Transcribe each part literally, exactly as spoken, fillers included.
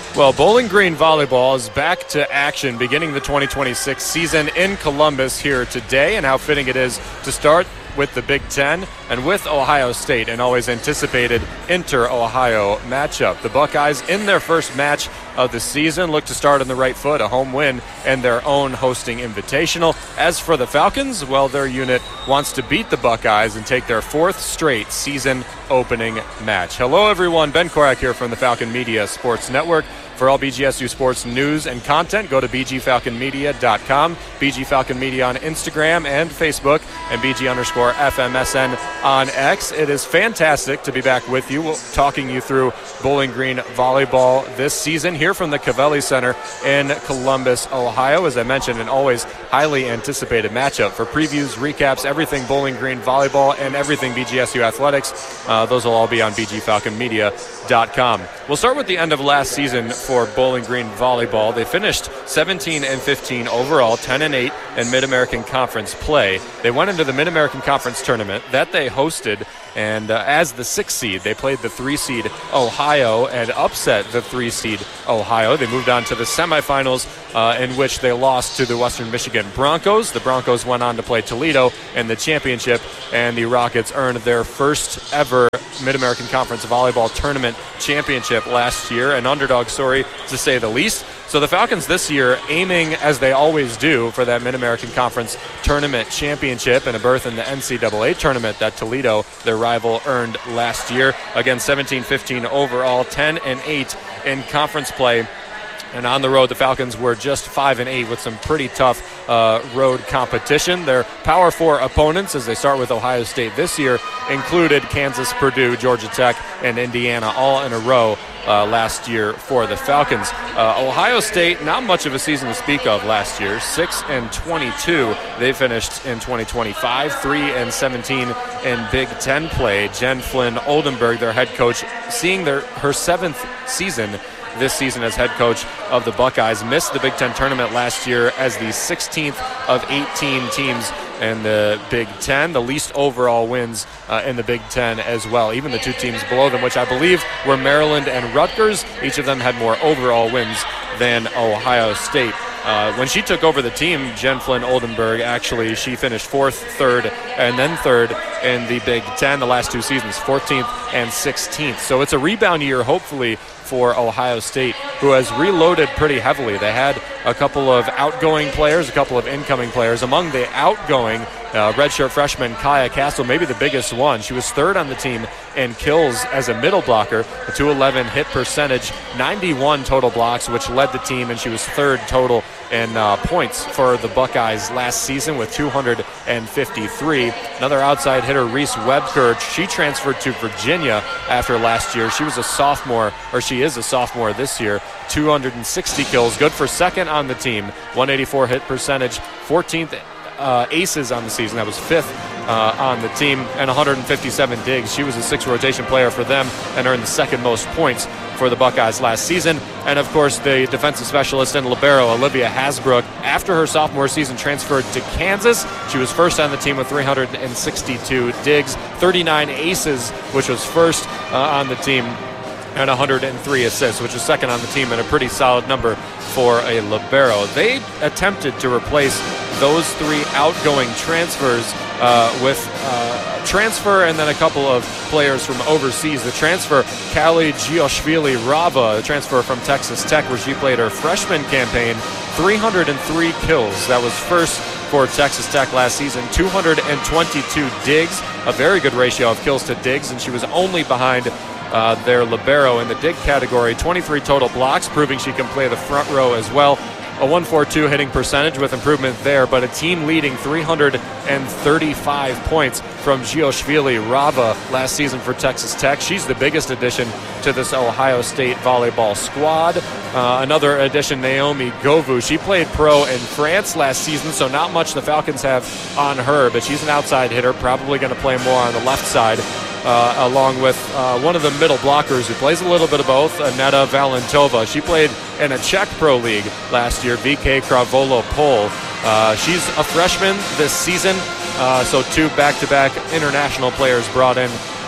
Well, Bowling Green Volleyball is back to action beginning the twenty twenty-six season in Columbus here today, and how fitting it is to start with the Big Ten and with Ohio State, an always anticipated inter-Ohio matchup. The Buckeyes, in their first match of the season, look to start on the right foot, a home win and their own hosting invitational. As for the Falcons, well, their unit wants to beat the Buckeyes and take their fourth straight season opening match. Hello, everyone. Ben Korak here from the Falcon Media Sports Network. For all B G S U sports news and content, go to b g falcon media dot com, B G Falcon Media on Instagram and Facebook, and B G underscore F M S N on X. It is fantastic to be back with you, talking you through Bowling Green Volleyball this season here from the Covelli Center in Columbus, Ohio. As I mentioned, an always highly anticipated matchup. For previews, recaps, everything Bowling Green Volleyball and everything B G S U Athletics, uh, those will all be on b g falcon media dot com. We'll start with the end of last season for Bowling Green Volleyball. They finished seventeen and fifteen overall, ten and eight in Mid-American Conference play. They went into the Mid-American Conference tournament that they hosted, and uh, as the sixth seed, they played the three seed Ohio and upset the three seed Ohio. They moved on to the semifinals, uh, in which they lost to the Western Michigan Broncos. The Broncos went on to play Toledo in the championship, and the Rockets earned their first ever Mid-American Conference Volleyball Tournament championship last year, an underdog story to say the least. So the Falcons this year aiming, as they always do, for that Mid-American Conference Tournament championship and a berth in the N C double A tournament that Toledo, their rival, earned last year. Again, seventeen fifteen overall, ten and eight in conference play. And on the road, the Falcons were just five and eight with some pretty tough uh, road competition. Their Power Four opponents, as they start with Ohio State this year, included Kansas, Purdue, Georgia Tech, and Indiana, all in a row uh, last year for the Falcons. Uh, Ohio State, not much of a season to speak of last year, six and twenty-two. They finished in twenty twenty-five, three and seventeen in Big Ten play. Jen Flynn Oldenburg, their head coach, seeing their her seventh season this season as head coach of the Buckeyes, missed the Big Ten tournament last year as the sixteenth of eighteen teams in the Big Ten, the least overall wins uh, in the Big Ten as well. Even the two teams below them, which I believe were Maryland and Rutgers, each of them had more overall wins than Ohio State. Uh, when she took over the team, Jen Flynn Oldenburg, actually, she finished fourth, third, and then third in the Big Ten the last two seasons, fourteenth and sixteenth. So it's a rebound year, hopefully, for Ohio State, who has reloaded pretty heavily. They had a couple of outgoing players, a couple of incoming players. Among the outgoing, uh, redshirt freshman Kaya Castle, maybe the biggest one. She was third on the team in kills as a middle blocker, a two eleven hit percentage, ninety-one total blocks, which led the team, and she was third total in uh, points for the Buckeyes last season with two hundred fifty-three. Another outside hitter, Reese Webker, she transferred to Virginia after last year. She was a sophomore, or she is a sophomore this year, two hundred sixty kills, good for second on the team, one eighty-four hit percentage, fourteenth uh, aces on the season. That was fifth uh, on the team, and one hundred fifty-seven digs. She was a six rotation player for them and earned the second most points for the Buckeyes last season. And of course, the defensive specialist and libero, Olivia Hasbrook, after her sophomore season, transferred to Kansas. She was first on the team with three hundred sixty-two digs, thirty-nine aces, which was first uh, on the team, and one hundred three assists, which is second on the team, and a pretty solid number for a libero. They attempted to replace those three outgoing transfers uh, with uh, transfer and then a couple of players from overseas. The transfer, Kali Gioshvili-Rava, the transfer from Texas Tech, where she played her freshman campaign, three hundred three kills. That was first for Texas Tech last season, two hundred twenty-two digs, a very good ratio of kills to digs, and she was only behind uh, their libero in the dig category. twenty-three total blocks, proving she can play the front row as well. A one forty-two hitting percentage with improvement there, but a team-leading three hundred thirty-five points from Gioshvili-Rava last season for Texas Tech. She's the biggest addition to this Ohio State volleyball squad. Uh, another addition, Naomi Govu. She played pro in France last season, so not much the Falcons have on her, but she's an outside hitter, probably going to play more on the left side. Uh, along with uh, one of the middle blockers who plays a little bit of both, Aneta Valentova. She played in a Czech Pro League last year, V K Kravolo-Pol. Uh, she's a freshman this season, uh, so two back-to-back international players brought in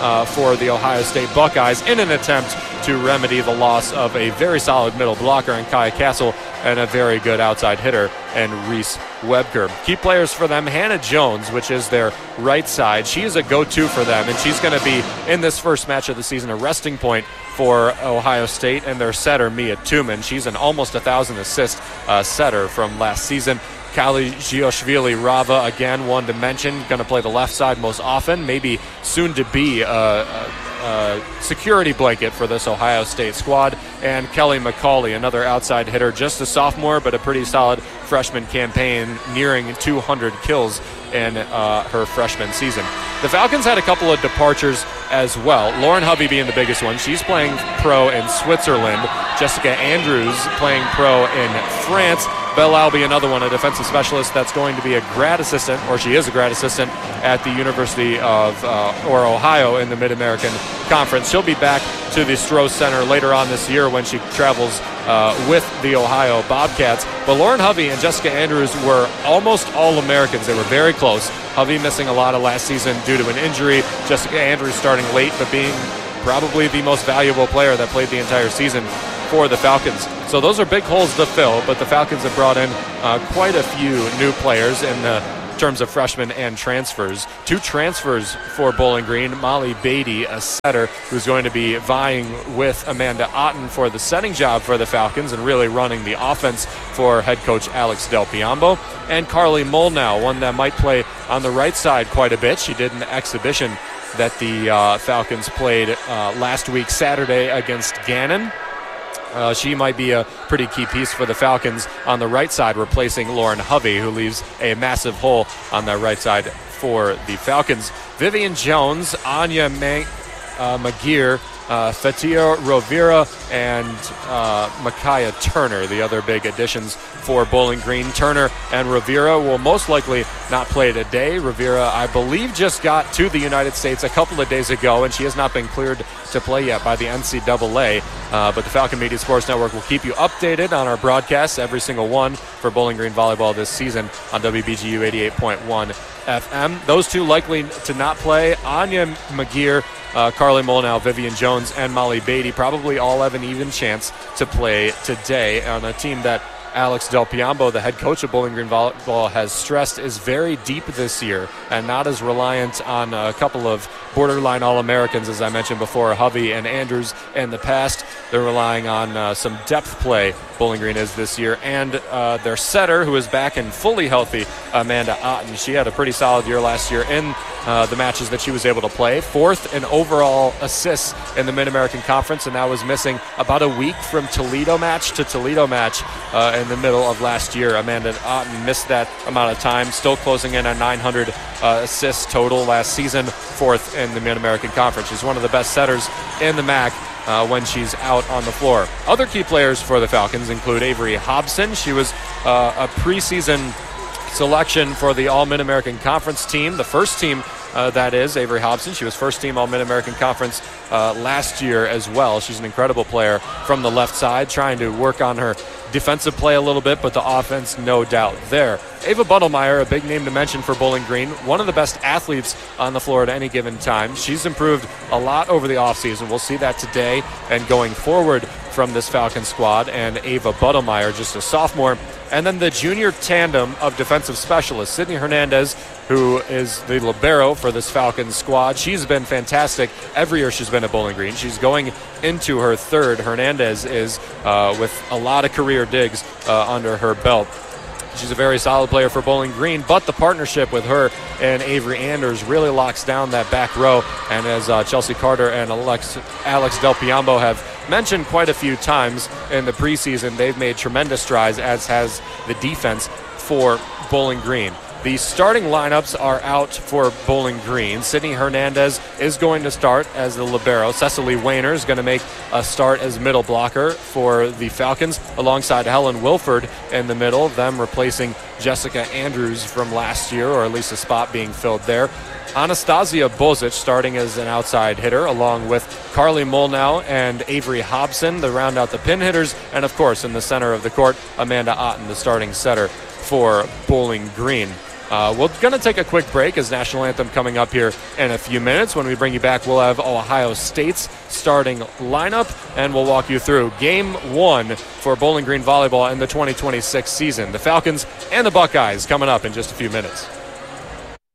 uh, for the Ohio State Buckeyes in an attempt to remedy the loss of a very solid middle blocker in Kaya Castle and a very good outside hitter and Reese Webker. Key players for them, Hannah Jones, which is their right side. She is a go-to for them, and she's going to be, in this first match of the season, a resting point for Ohio State, and their setter, Mia Tuman. She's an almost one thousand assist uh, setter from last season. Kali Gioshvili Rava, again, one to mention, going to play the left side most often, maybe soon to be a, a, a security blanket for this Ohio State squad. And Kelly McCauley, another outside hitter, just a sophomore, but a pretty solid freshman campaign, nearing two hundred kills in uh, her freshman season. The Falcons had a couple of departures as well. Lauren Hovey being the biggest one. She's playing pro in Switzerland. Jessica Andrews playing pro in France. Belle Albee, another one, a defensive specialist that's going to be a grad assistant, or she is a grad assistant at the University of uh, or Ohio in the Mid-American Conference. She'll be back to the Stroh Center later on this year when she travels uh, with the Ohio Bobcats. But Lauren Hovey and Jessica Andrews were almost all Americans. They were very close. Hovey missing a lot of last season due to an injury. Jessica Andrews starting late, but being probably the most valuable player that played the entire season for the Falcons. So those are big holes to fill, but the Falcons have brought in uh, quite a few new players in uh, terms of freshmen and transfers. Two transfers for Bowling Green. Molly Beatty, a setter who's going to be vying with Amanda Otten for the setting job for the Falcons and really running the offense for head coach Alex Del Piombo. And Carly Molnow, one that might play on the right side quite a bit. She did an exhibition that the uh, Falcons played uh, last week Saturday against Gannon. Uh, she might be a pretty key piece for the Falcons on the right side, replacing Lauren Hovey, who leaves a massive hole on the right side for the Falcons. Vivian Jones, Anya Mang- uh, Magir, uh, Fatia Rovira, and uh, Micaiah Turner, the other big additions for Bowling Green. Turner and Rovira will most likely not play today. Rovira, I believe, just got to the United States a couple of days ago, and she has not been cleared to play yet by the N C double A. Uh, but the Falcon Media Sports Network will keep you updated on our broadcasts, every single one, for Bowling Green volleyball this season on W B G U eighty-eight point one F M. Those two likely to not play: Anya Magir, uh, Carly Molnow, Vivian Jones, and Molly Beatty probably all have an even chance to play today on a team that Alex Del Piombo, the head coach of Bowling Green Volleyball, has stressed is very deep this year and not as reliant on a couple of borderline All-Americans, as I mentioned before, Hovey and Andrews in the past. They're relying on uh, some depth play, Bowling Green is this year, and uh, their setter, who is back and fully healthy, Amanda Otten. She had a pretty solid year last year in uh, the matches that she was able to play. Fourth in overall assists in the Mid-American Conference, and that was missing about a week from Toledo match to Toledo match uh, in the middle of last year. Amanda Otten missed that amount of time, still closing in on nine hundred uh, assists total last season, fourth in the Mid-American Conference. She's one of the best setters in the M A C uh, when she's out on the floor. Other key players for the Falcons include Avery Hobson. She was uh, a preseason selection for the All-Mid-American Conference team, the first team uh, that is, Avery Hobson. She was first team All-Mid-American Conference uh, last year as well. She's an incredible player from the left side, trying to work on her defensive play a little bit, but the offense, no doubt there. Ava Buttlemeyer, a big name to mention for Bowling Green, one of the best athletes on the floor at any given time. She's improved a lot over the offseason. We'll see that today and going forward from this Falcon squad. And Ava Buttlemeyer, just a sophomore. And then the junior tandem of defensive specialists, Sydney Hernandez, who is the libero for this Falcons squad. She's been fantastic every year she's been at Bowling Green. She's going into her third. Hernandez is uh, with a lot of career digs uh, under her belt. She's a very solid player for Bowling Green, but the partnership with her and Avery Anders really locks down that back row. And as uh, Chelsea Carter and Alex, Alex Del Piombo have mentioned quite a few times in the preseason, they've made tremendous strides, as has the defense for Bowling Green. The starting lineups are out for Bowling Green. Sydney Hernandez is going to start as the libero. Cecily Wayner is going to make a start as middle blocker for the Falcons, alongside Helen Wilford in the middle, them replacing Jessica Andrews from last year, or at least a spot being filled there. Anastasia Bozic starting as an outside hitter, along with Carly Molnow and Avery Hobson to round out the pin hitters. And, of course, in the center of the court, Amanda Otten, the starting setter for Bowling Green. Uh, we're going to take a quick break as national anthem coming up here in a few minutes. When we bring you back, we'll have Ohio State's starting lineup, and we'll walk you through game one for Bowling Green Volleyball in the twenty twenty-six season. The Falcons and the Buckeyes coming up in just a few minutes.